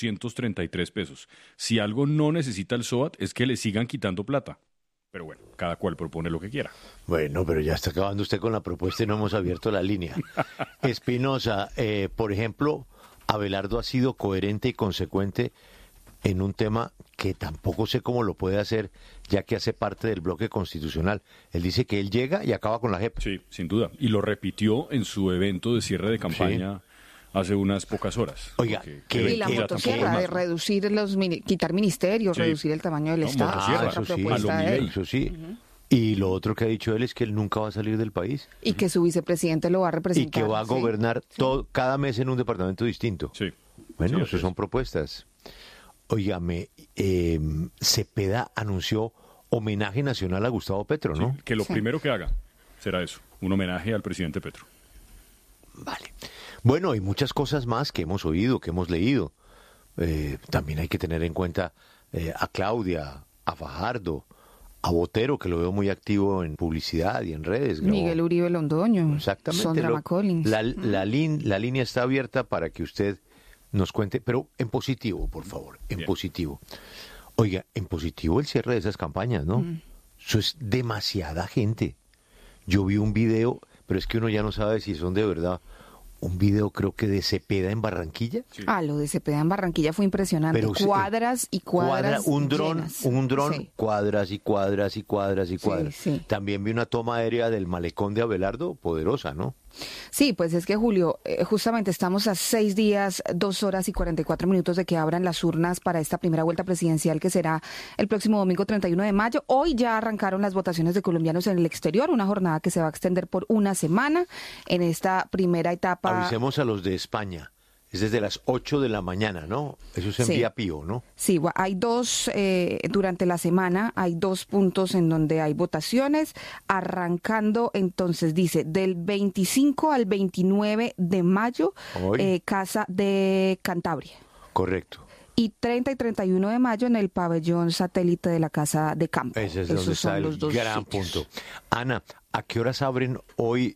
233 pesos. Si algo no necesita el SOAT es que le sigan quitando plata. Pero bueno, cada cual propone lo que quiera. Bueno, pero ya está acabando usted con la propuesta y no hemos abierto la línea. Espinosa, por ejemplo, Abelardo ha sido coherente y consecuente en un tema que tampoco sé cómo lo puede hacer, ya que hace parte del bloque constitucional. Él dice que él llega y acaba con la JEP. Sí, sin duda. Y lo repitió en su evento de cierre de campaña hace unas pocas horas. Oiga, y la motosierra de reducir quitar ministerios, reducir el tamaño del Estado. Eso sí. Y lo otro que ha dicho él es que él nunca va a salir del país. Y que su vicepresidente lo va a representar. Y que va a gobernar cada mes en un departamento distinto. Sí. Bueno, esas son propuestas. Óigame, Cepeda anunció homenaje nacional a Gustavo Petro, ¿no? Sí, que lo primero que haga será eso, un homenaje al presidente Petro. Vale. Bueno, hay muchas cosas más que hemos oído, que hemos leído. También hay que tener en cuenta a Claudia, a Fajardo, a Botero, que lo veo muy activo en publicidad y en redes. Miguel Uribe Londoño. Exactamente. Sondra McCollins. La línea está abierta para que usted nos cuente, pero en positivo, por favor, en positivo. Oiga, en positivo el cierre de esas campañas, ¿no? Eso es demasiada gente. Yo vi un video, pero es que uno ya no sabe si son de verdad. Un video creo que de Cepeda en Barranquilla. Sí. Lo de Cepeda en Barranquilla fue impresionante. Pero, cuadras y cuadras un dron, cuadras y cuadras y cuadras y cuadras. Sí. También vi una toma aérea del malecón de Abelardo, poderosa, ¿no? Sí, pues es que, Julio, justamente estamos a 6 días, 2 horas y 44 minutos de que abran las urnas para esta primera vuelta presidencial que será el próximo domingo 31 de mayo. Hoy ya arrancaron las votaciones de colombianos en el exterior, una jornada que se va a extender por una semana en esta primera etapa. Avisemos a los de España. Es desde las 8 de la mañana, ¿no? Eso es en Vía Pío, ¿no? Sí, hay durante la semana hay 2 puntos en donde hay votaciones, arrancando entonces, dice, del 25 al 29 de mayo, Casa de Cantabria. Correcto. Y 30 y 31 de mayo en el pabellón satélite de la Casa de Campo. Ese es donde está el gran punto. Ana, ¿a qué horas abren hoy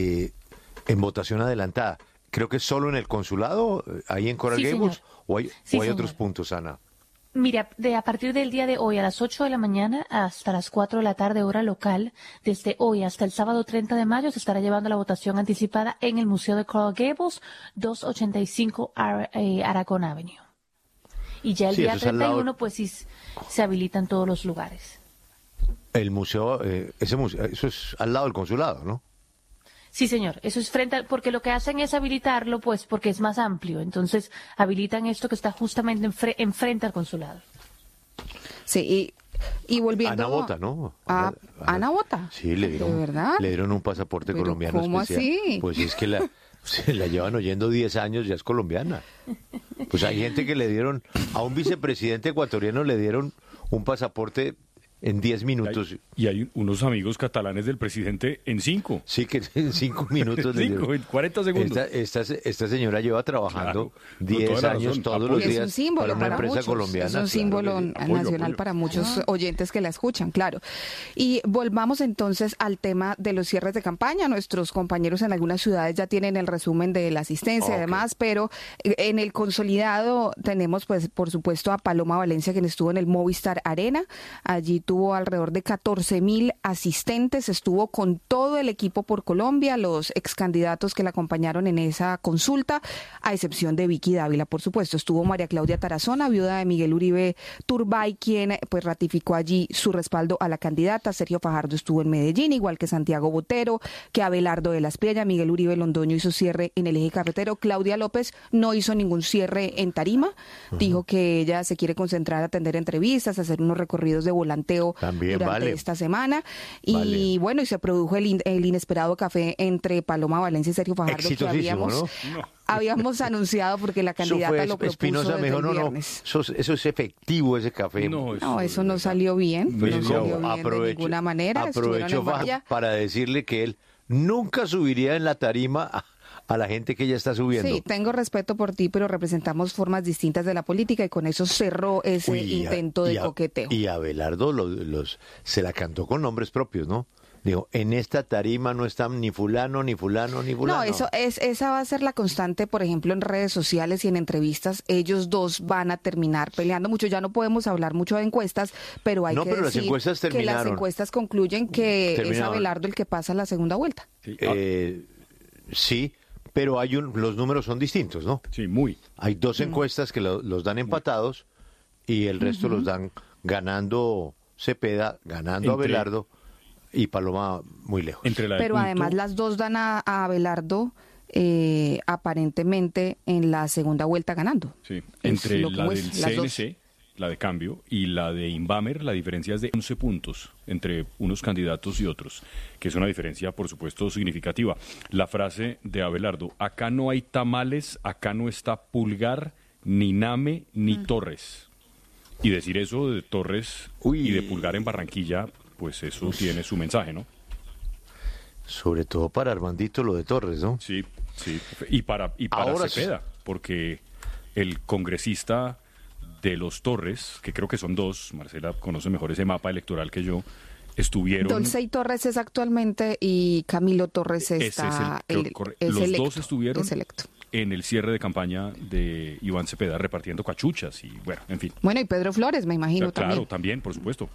en votación adelantada? Creo que solo en el consulado, ahí en Coral Gables, o hay otros puntos, Ana. Mira, a partir del día de hoy a las 8 de la mañana hasta las 4 de la tarde, hora local, desde hoy hasta el sábado 30 de mayo se estará llevando la votación anticipada en el Museo de Coral Gables, 285 Aragón Avenue. Y ya el día 31, pues sí, se habilitan todos los lugares. El museo, eso es al lado del consulado, ¿no? Sí, señor, eso es porque lo que hacen es habilitarlo, pues, porque es más amplio. Entonces, habilitan esto que está justamente enfrente al consulado. Sí, y volviendo... Ana Bota, ¿no? Ana Bota. Sí, le dieron un pasaporte colombiano ¿cómo especial. Así? Pues es que se la llevan oyendo 10 años, ya es colombiana. Pues hay gente que le dieron, a un vicepresidente ecuatoriano le dieron un pasaporte en 10 minutos. Y hay unos amigos catalanes del presidente en 5. Sí, que en 5 minutos. En 40 segundos. Esta señora lleva trabajando 10 años todos los días para una empresa colombiana. Es un símbolo nacional para muchos oyentes que la escuchan, claro. Y volvamos entonces al tema de los cierres de campaña. Nuestros compañeros en algunas ciudades ya tienen el resumen de la asistencia y demás, pero en el consolidado tenemos, pues, por supuesto, a Paloma Valencia, quien estuvo en el Movistar Arena. Allí tuvo alrededor de 14,000 asistentes, estuvo con todo el equipo por Colombia, los ex candidatos que la acompañaron en esa consulta, a excepción de Vicky Dávila, por supuesto. Estuvo María Claudia Tarazona, viuda de Miguel Uribe Turbay, quien pues ratificó allí su respaldo a la candidata. Sergio Fajardo estuvo en Medellín, igual que Santiago Botero, que Abelardo de la Espriella. Miguel Uribe Londoño hizo cierre en el eje cafetero. Claudia López no hizo ningún cierre en tarima, dijo que ella se quiere concentrar a atender entrevistas, hacer unos recorridos de volanteo también durante esta semana. Y bueno, y se produjo el inesperado café entre Paloma Valencia y Sergio Fajardo, que habíamos anunciado porque la candidata lo propuso Espinosa desde mejor, el viernes. Eso es efectivo, ese café. Eso no salió bien. Pues no salió bien de ninguna manera. Aprovecho para decirle que él nunca subiría en la tarima a la gente que ya está subiendo. Sí, tengo respeto por ti, pero representamos formas distintas de la política y con eso cerró ese intento de coqueteo. Y Abelardo se la cantó con nombres propios, ¿no? Dijo, en esta tarima no están ni fulano, ni fulano, ni fulano. No, esa va a ser la constante, por ejemplo, en redes sociales y en entrevistas. Ellos dos van a terminar peleando mucho. Ya no podemos hablar mucho de encuestas, pero hay que decir que las encuestas concluyen que es Abelardo el que pasa a la segunda vuelta. Sí, pero los números son distintos, ¿no? Sí, muy. Hay dos encuestas que los dan empatados y el resto los dan ganando Cepeda, ganando Abelardo y Paloma muy lejos. Pero además las dos dan a Abelardo aparentemente en la segunda vuelta ganando. Sí, entre la del CNC, la de Cambio, y la de Inbamer, la diferencia es de 11 puntos entre unos candidatos y otros, que es una diferencia, por supuesto, significativa. La frase de Abelardo, acá no hay tamales, acá no está Pulgar, ni Name, ni Torres. Y decir eso de Torres y de Pulgar en Barranquilla, pues eso tiene su mensaje, ¿no? Sobre todo para Armandito lo de Torres, ¿no? Sí, sí. Y para Cepeda, porque el congresista de los Torres, que creo que son dos, Marcela conoce mejor ese mapa electoral que yo, estuvieron... Dolcey Torres es actualmente y Camilo Torres está... Los dos estuvieron en el cierre de campaña de Iván Cepeda, repartiendo cachuchas y bueno, en fin. Bueno, y Pedro Flores, me imagino, también. Claro, también, por supuesto.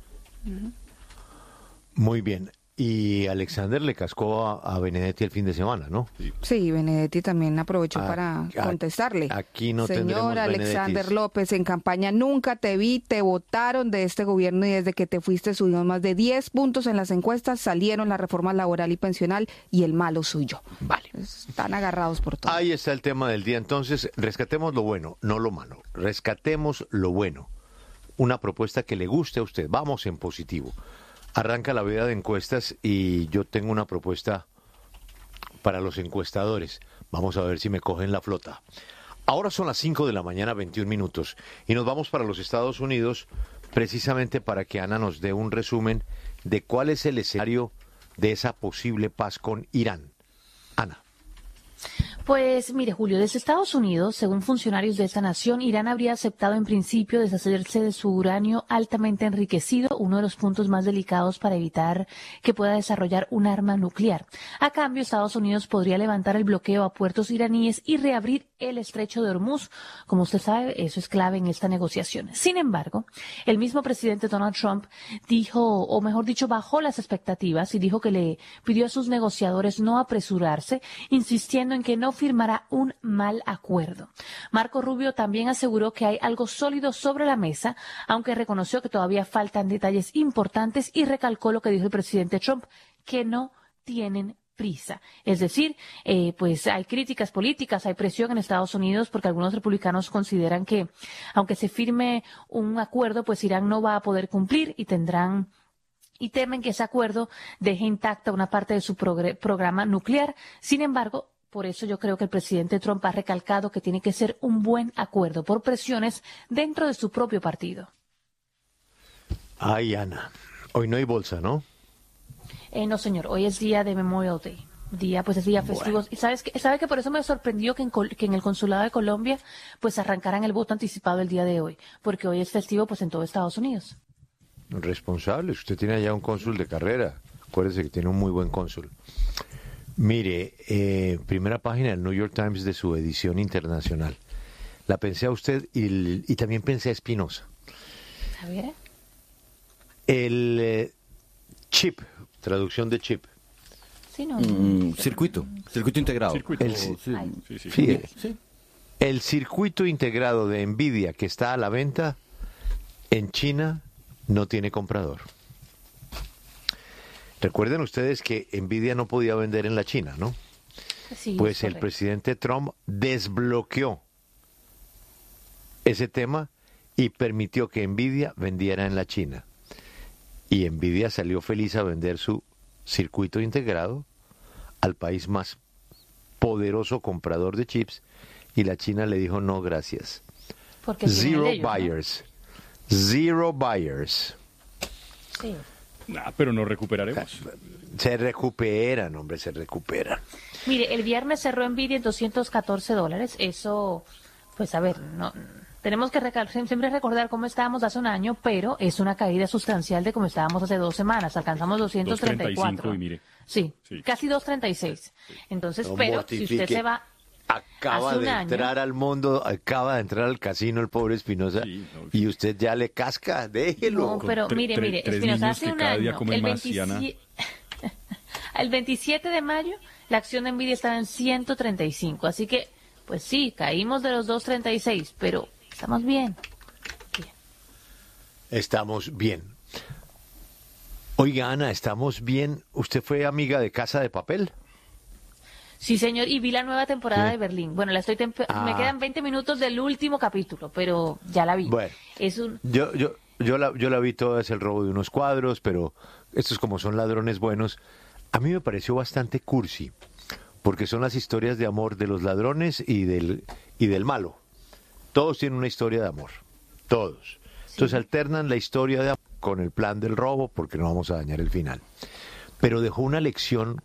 Muy bien. Y Alexander le cascó a Benedetti el fin de semana, ¿no? Sí, Benedetti también aprovechó para contestarle. Aquí no Señor Alexander López, en campaña nunca te vi, te votaron de este gobierno y desde que te fuiste subimos más de 10 puntos en las encuestas, salieron la reforma laboral y pensional y el malo soy yo. Vale. Están agarrados por todo. Ahí está el tema del día. Entonces, rescatemos lo bueno, no lo malo. Rescatemos lo bueno. Una propuesta que le guste a usted. Vamos en positivo. Arranca la vida de encuestas y yo tengo una propuesta para los encuestadores. Vamos a ver si me cogen la flota. Ahora son las 5 de la mañana, 21 minutos, y nos vamos para los Estados Unidos precisamente para que Ana nos dé un resumen de cuál es el escenario de esa posible paz con Irán. Ana. Pues mire, Julio, desde Estados Unidos, según funcionarios de esta nación, Irán habría aceptado en principio deshacerse de su uranio altamente enriquecido, uno de los puntos más delicados para evitar que pueda desarrollar un arma nuclear. A cambio, Estados Unidos podría levantar el bloqueo a puertos iraníes y reabrir el estrecho de Hormuz. Como usted sabe, eso es clave en esta negociación. Sin embargo, el mismo presidente Donald Trump dijo, o mejor dicho, bajó las expectativas y dijo que le pidió a sus negociadores no apresurarse, insistiendo en que no firmará un mal acuerdo. Marco Rubio también aseguró que hay algo sólido sobre la mesa, aunque reconoció que todavía faltan detalles importantes y recalcó lo que dijo el presidente Trump, que no tienen prisa. Es decir, pues hay críticas políticas, hay presión en Estados Unidos porque algunos republicanos consideran que aunque se firme un acuerdo, pues Irán no va a poder cumplir y temen que ese acuerdo deje intacta una parte de su programa nuclear. Sin embargo, por eso yo creo que el presidente Trump ha recalcado que tiene que ser un buen acuerdo por presiones dentro de su propio partido. Ay, Ana, hoy no hay bolsa, ¿no? No, señor, hoy es día de Memorial Day. Es día festivo. Bueno. Y sabe que por eso me sorprendió que en el consulado de Colombia pues arrancaran el voto anticipado el día de hoy, porque hoy es festivo pues en todo Estados Unidos. Responsable, usted tiene allá un cónsul de carrera. Acuérdese que tiene un muy buen cónsul. Mire, primera página del New York Times de su edición internacional. La pensé a usted y también pensé a Espinosa. A ver. El chip, traducción de chip. Sí, no. Circuito integrado. El circuito integrado de Nvidia que está a la venta en China no tiene comprador. Recuerden ustedes que Nvidia no podía vender en la China, ¿no? Sí, pues el presidente Trump desbloqueó ese tema y permitió que Nvidia vendiera en la China. Y Nvidia salió feliz a vender su circuito integrado al país más poderoso comprador de chips y la China le dijo no gracias. Porque Zero buyers. ¿No? Zero buyers. Sí. Pero nos recuperaremos. Se recuperan, hombre, se recuperan. Mire, el viernes cerró Nvidia en $214. Eso, pues a ver, tenemos que siempre recordar cómo estábamos hace un año, pero es una caída sustancial de cómo estábamos hace 2 semanas. Alcanzamos 234. Y mire. Sí, casi 236. Entonces, No pero mortifique. si usted se va... Acaba de entrar al mundo, acaba de entrar al casino el pobre Espinosa, y usted ya le casca, déjelo. No, pero mire, Espinosa, hace un año, el 27 de mayo, la acción de Nvidia estaba en 135, así que, pues sí, caímos de los 236, pero estamos bien. Estamos bien. Oiga, Ana, ¿estamos bien? ¿Usted fue amiga de Casa de Papel? Sí, señor, y vi la nueva temporada de Berlín. Bueno, me quedan 20 minutos del último capítulo, pero ya la vi. Bueno, yo la vi toda, es el robo de unos cuadros, pero estos como son ladrones buenos, a mí me pareció bastante cursi, porque son las historias de amor de los ladrones y del malo. Todos tienen una historia de amor, todos. Sí. Entonces alternan la historia de amor con el plan del robo, porque no vamos a dañar el final. Pero dejó una lección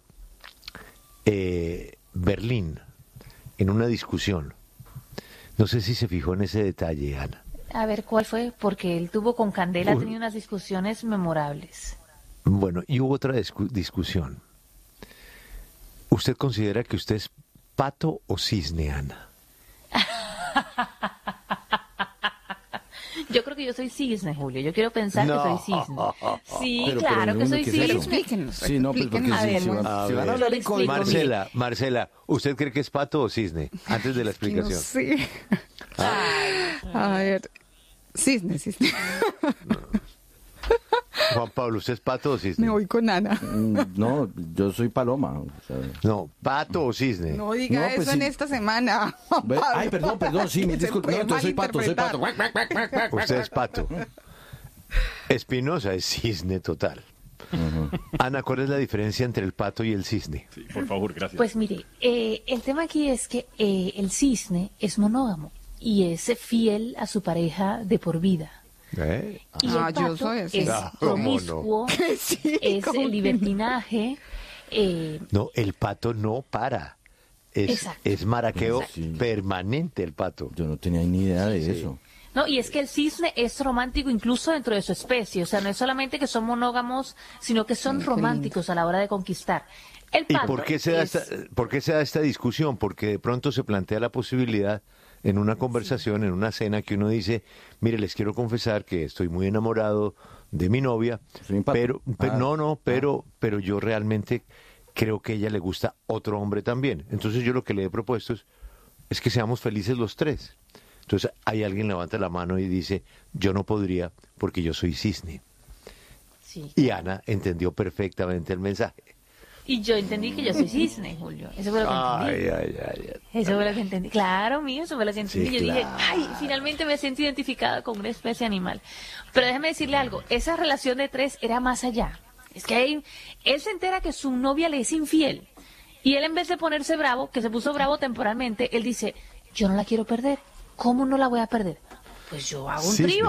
Berlín en una discusión. No sé si se fijó en ese detalle, Ana. A ver, ¿cuál fue? Porque él tuvo con Candela, ha tenido unas discusiones memorables. Bueno, y hubo otra discusión. ¿Usted considera que usted es pato o cisne, Ana? Yo creo que yo soy cisne, Julio. Yo quiero pensar que soy cisne. Sí, pero claro que soy cisne. Explíquenos. Sí, no, pues porque si van a hablar en código. Marcela, ¿usted cree que es pato o cisne? Antes de la explicación. No sé. A ver, cisne. Juan Pablo, ¿usted es pato o cisne? Me voy con Ana. No, yo soy paloma. O sea. No, pato o cisne. No diga pues eso en esta semana. Ay, perdón, sí, me disculpe. No, entonces soy pato. Usted es pato. Espinosa es cisne total. Ana, ¿cuál es la diferencia entre el pato y el cisne? Sí, por favor, gracias. Pues mire, el tema aquí es que el cisne es monógamo y es fiel a su pareja de por vida. Y el pato es promiscuo, es el libertinaje. No, el pato no para. Es maraqueo permanente el pato. Yo no tenía ni idea de eso. No, y es que el cisne es romántico incluso dentro de su especie. O sea, no es solamente que son monógamos, sino que son románticos a la hora de conquistar. El pato ¿Y por qué se da esta discusión? Porque de pronto se plantea la posibilidad en una conversación, en una cena, que uno dice, mire, les quiero confesar que estoy muy enamorado de mi novia, pero yo realmente creo que a ella le gusta otro hombre también. Entonces yo lo que le he propuesto es que seamos felices los tres. Entonces hay alguien levanta la mano y dice, yo no podría porque yo soy cisne. Sí. Y Ana entendió perfectamente el mensaje. Y yo entendí que yo soy cisne, Julio. Eso fue lo que entendí. Eso fue lo que entendí. Claro, mío, eso fue lo que entendí. Sí, yo dije, finalmente me siento identificada con una especie animal. Pero déjeme decirle algo, esa relación de 3 era más allá. Es que él se entera que su novia le es infiel. Y él, en vez de ponerse bravo, que se puso bravo temporalmente, él dice, yo no la quiero perder. ¿Cómo no la voy a perder? Pues yo hago un trío.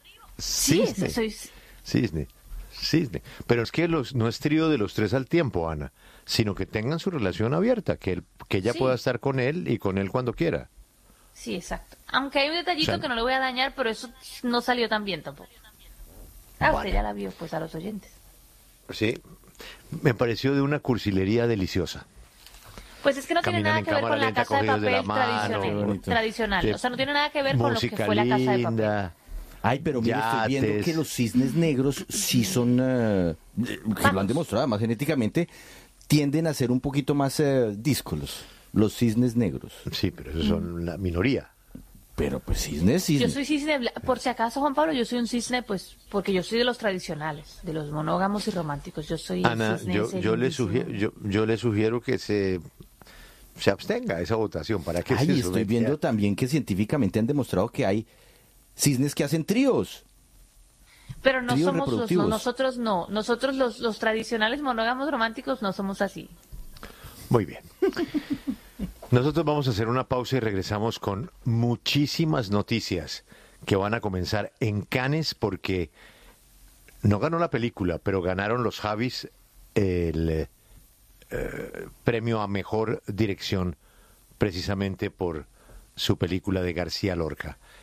Cisne. Pero es que no es trío de los 3 al tiempo, Ana, sino que tengan su relación abierta, que ella pueda estar con él y con él cuando quiera. Sí, exacto. Aunque hay un detallito que no le voy a dañar, pero eso no salió tan bien tampoco. Usted ya la vio, pues, a los oyentes. Sí, me pareció de una cursilería deliciosa. Pues es que no tiene nada que ver con la Casa de Papel tradicional. Sí. O sea, no tiene nada que ver con lo que fue la Casa de Papel. Ay, pero mire, estoy viendo que los cisnes negros sí son, que lo han demostrado más genéticamente, tienden a ser un poquito más díscolos, los cisnes negros. Sí, pero esos son la minoría. Pero pues cisne. Yo soy cisne, por si acaso, Juan Pablo, yo soy un cisne, pues, porque yo soy de los tradicionales, de los monógamos y románticos. Yo soy Ana, cisne yo le sugiero que se abstenga esa votación para que estoy viendo también que científicamente han demostrado que hay cisnes que hacen tríos. Pero no somos nosotros no. Nosotros los tradicionales monógamos románticos no somos así. Muy bien. Nosotros vamos a hacer una pausa y regresamos con muchísimas noticias que van a comenzar en Cannes, porque no ganó la película, pero ganaron los Javis el premio a mejor dirección precisamente por su película de García Lorca.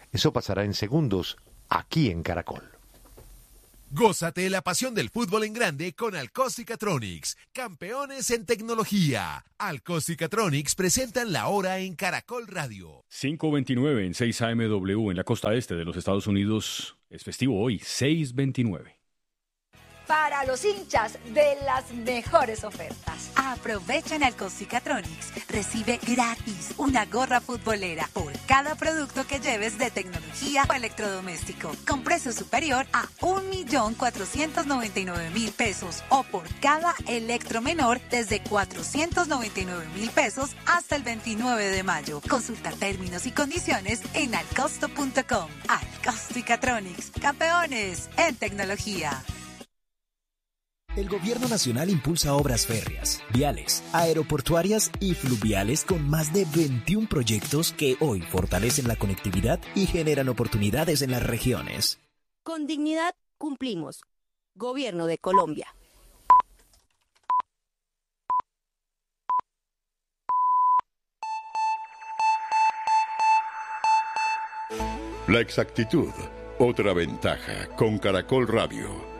Eso pasará en segundos aquí en Caracol. Gózate la pasión del fútbol en grande con Alcos-Cicatronics, campeones en tecnología. Alcos-Cicatronics presentan la hora en Caracol Radio. 5:29 en 6 AMW en la costa este de los Estados Unidos. Es festivo hoy, 6:29. Para los hinchas de las mejores ofertas. Aprovecha en Alcos-Cicatronics. Recibe gratis una gorra futbolera por cada producto que lleves de tecnología o electrodoméstico, con precio superior a 1.499.000 pesos, o por cada electro menor desde 499.000 pesos hasta el 29 de mayo. Consulta términos y condiciones en alcosto.com. Alcos-Cicatronics, campeones en tecnología. El Gobierno Nacional impulsa obras férreas, viales, aeroportuarias y fluviales con más de 21 proyectos que hoy fortalecen la conectividad y generan oportunidades en las regiones. Con dignidad cumplimos. Gobierno de Colombia. La exactitud, otra ventaja con Caracol Radio.